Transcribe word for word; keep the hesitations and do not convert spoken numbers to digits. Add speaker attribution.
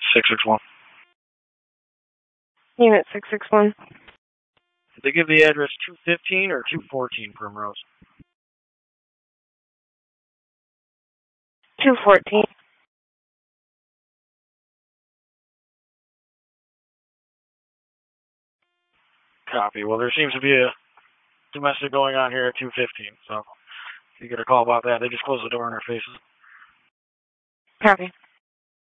Speaker 1: six six one.
Speaker 2: Unit six six one.
Speaker 1: Did they give the address two fifteen or two fourteen Primrose?
Speaker 2: two fourteen.
Speaker 1: Copy. Well, there seems to be a domestic going on here at two fifteen, so if you get a call about that, they just close the door in our faces.
Speaker 2: Copy.